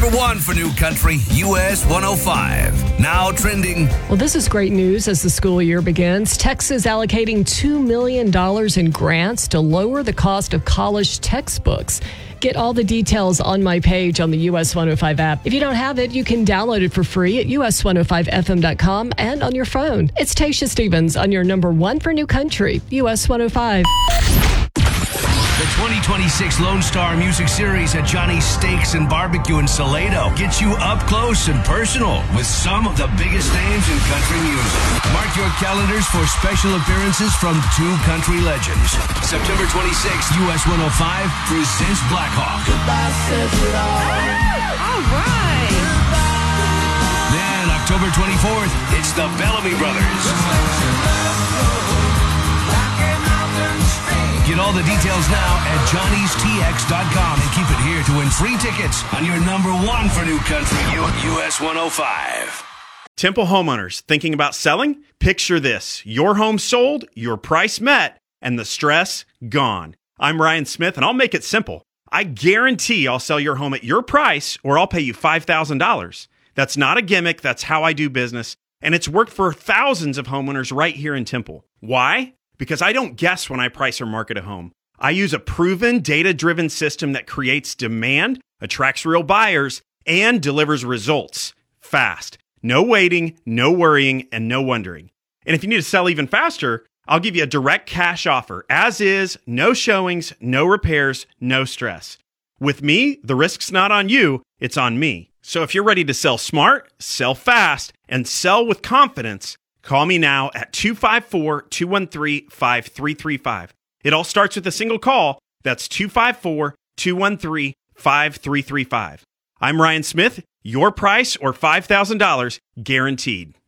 number one for New Country, US 105. Now trending. Well, this is great news as the school year begins. Texas allocating $2 million in grants to lower the cost of college textbooks. Get all the details on my page on the US 105 app. If you don't have it, you can download it for free at us105fm.com and on your phone. It's Tasha Stevens on your number one for New Country, US 105. The 2026 Lone Star Music Series at Johnny's Steaks and Barbecue in Salado gets you up close and personal with some of the biggest names in country music. Mark your calendars for special appearances from two country legends. September 26th, US 105 presents Blackhawk. All right. Then October 24th, it's the Bellamy Brothers. Get all the details now at johnnystx.com and keep it here to win free tickets on your number one for New Country, US 105. Temple homeowners thinking about selling? Picture this. Your home sold, your price met, and the stress gone. I'm Ryan Smith, and I'll make it simple. I guarantee I'll sell your home at your price, or I'll pay you $5,000. That's not a gimmick. That's how I do business, and it's worked for thousands of homeowners right here in Temple. Why? Because I don't guess when I price or market a home. I use a proven, data-driven system that creates demand, attracts real buyers, and delivers results fast. No waiting, no worrying, and no wondering. And if you need to sell even faster, I'll give you a direct cash offer. As is, no showings, no repairs, no stress. With me, the risk's not on you, it's on me. So if you're ready to sell smart, sell fast, and sell with confidence, call me now at 254-213-5335. It all starts with a single call. That's 254-213-5335. I'm Ryan Smith. Your price or $5,000 guaranteed.